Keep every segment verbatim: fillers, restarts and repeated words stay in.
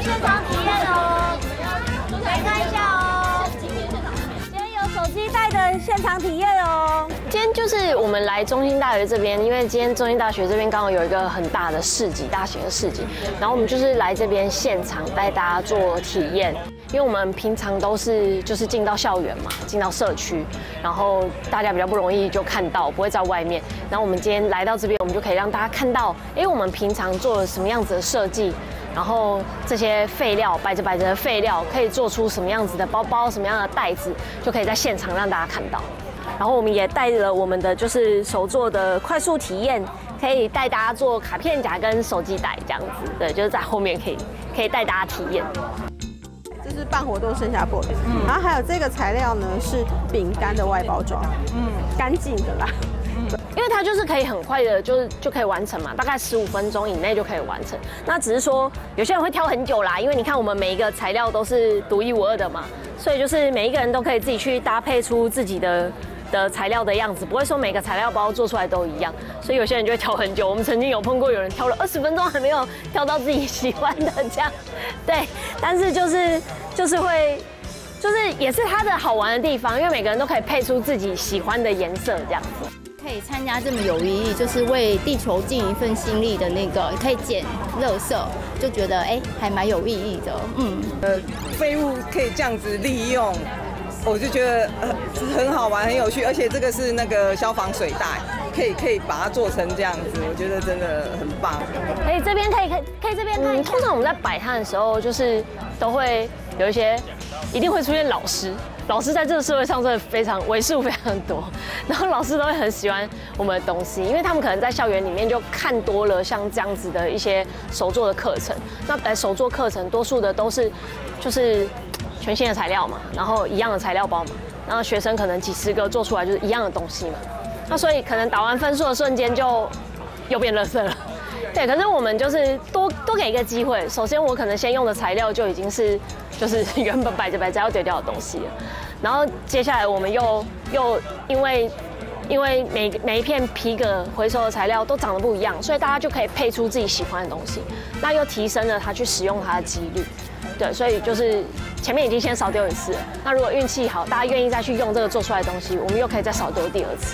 现场体验哦，来看一下哦。今天有手机带的现场体验哦。今天就是我们来中兴大学这边，因为今天中兴大学这边刚好有一个很大的市集，大型的市集，然后我们就是来这边现场带大家做体验。因为我们平常都是就是进到校园嘛，进到社区，然后大家比较不容易就看到，不会在外面。然后我们今天来到这边，我们就可以让大家看到，哎，我们平常做了什么样子的设计，然后这些废料摆着摆着的废料可以做出什么样子的包包、什么样的袋子，就可以在现场让大家看到。然后我们也带了我们的就是手做的快速体验，可以带大家做卡片夹跟手机袋这样子，对，就是在后面可以可以带大家体验。 这是办活动剩下布，嗯，然后还有这个材料呢是饼干的外包装，嗯，干净的啦， 嗯，因为它就是可以很快的，就是就可以完成嘛，大概十五分钟以内就可以完成。那只是说有些人会挑很久啦，因为你看我们每一个材料都是独一无二的嘛，所以就是每一个人都可以自己去搭配出自己的。的材料的样子，不会说每个材料包做出来都一样，所以有些人就会挑很久。我们曾经有碰过有人挑了二十分钟还没有挑到自己喜欢的这样，对。但是就是就是会，就是也是它的好玩的地方，因为每个人都可以配出自己喜欢的颜色这样子。 可以参加这么有意义，就是为地球尽一份心力的那个，可以捡垃圾，就觉得哎还蛮有意义的。嗯， 呃，废物可以这样子利用。我就觉得呃很好玩，很有趣，而且这个是那个消防水袋，可以可以把它做成这样子，我觉得真的很棒。 可以这边可以可以可以这边看。嗯，通常我们在摆摊的时候，就是都会有一些，一定会出现老师。老师在这个社会上真的非常为数非常多，然后老师都会很喜欢我们的东西，因为他们可能在校园里面就看多了像这样子的一些手作的课程。那来手作课程，多数的都是就是全新的材料嘛，然后一样的材料包嘛，然后学生可能几十个做出来就是一样的东西嘛，那所以可能打完分数的瞬间就又变垃圾了。对，可是我们就是多多给一个机会。首先，我可能先用的材料就已经是就是原本摆着摆着要丢掉的东西了，然后接下来我们又又因为因为每每一片皮革回收的材料都长得不一样，所以大家就可以配出自己喜欢的东西，那又提升了他去使用它的几率。对，所以就是前面已经先少丢一次了，那如果运气好，大家愿意再去用这个做出来的东西，我们又可以再少丢第二次。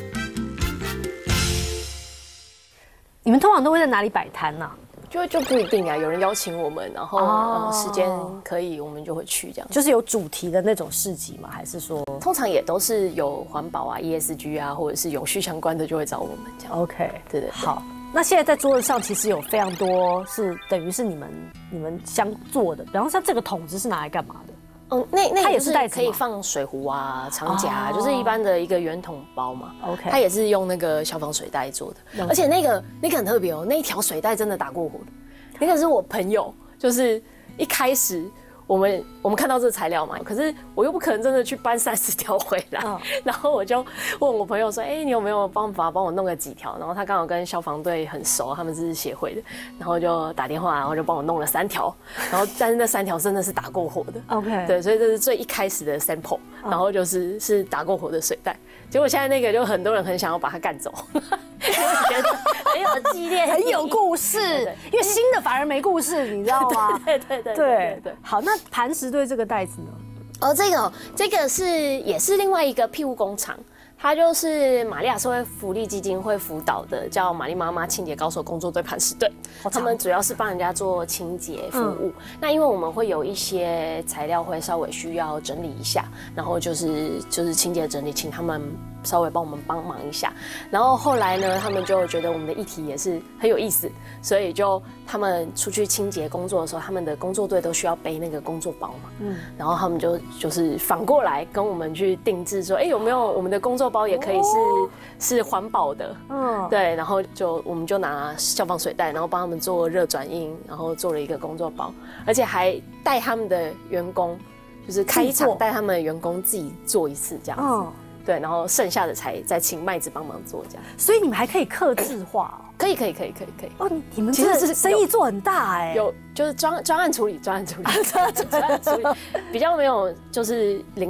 你们通常都会在哪里摆摊呢？ 就就不一定啊，有人邀请我们，然后、哦、时间可以，我们就会去这样。 就是有主题的那种市集吗？还是说？ 通常也都是有环保啊、E S G 啊，或者是永续相关的，就会找我们这样。 OK， 对对对。 好，那现在在桌子上其实有非常多是等于是你们你们相做的，比方说像这个桶子是拿来干嘛的？ 嗯，那那它也是可以放水壶啊、长夹，哦、就是一般的一个圆筒包嘛。 OK， 它也是用那个消防水袋做的，而且那个那个很特别哦，那一条水袋真的打过火的。那个是我朋友，就是一开始我们我们看到这个材料嘛，可是我又不可能真的去搬三十条回来，哦、然后我就问我朋友说，哎、欸，你有没有办法帮我弄个几条？然后他刚好跟消防队很熟，他们是协会的，然后就打电话，然后就帮我弄了三条，然后但是那三条真的是打过火的 ，OK， 对，所以这是最一开始的 sample， 然后就是是打过火的水袋，结果现在那个就很多人很想要把它干走，因为觉得很有激烈， 很有故事，对对，因为新的反而没故事，你知道吗？ 对对对对对。好，那磐石队这个袋子呢？ 哦，这个这个是也是另外一个庇护工厂，它就是玛利亚社会福利基金会辅导的，叫玛丽妈妈清洁高手工作队磐石队。他们主要是帮人家做清洁服务。嗯、那因为我们会有一些材料会稍微需要整理一下，然后就是就是清洁整理，请他们稍微帮我们帮忙一下。然后后来呢，他们就觉得我们的议题也是很有意思，所以就他们出去清洁工作的时候，他们的工作队都需要背那个工作包嘛。嗯。然后他们就就是反过来跟我们去定制说，哎，有没有我们的工作包也可以是、哦、是环保的。嗯。对，然后就我们就拿消防水袋，然后帮他们做热转印，然后做了一个工作包，而且还带他们的员工，就是开一场带他们的员工自己做一次这样子。嗯。对，然后剩下的才再请麦子帮忙做这样， 所以你们还可以客制化哦， 可以可以可以可以可以哦，你们其实生意做很大哎， 有就是专专案处理专案处理专案处理比较没有就是零。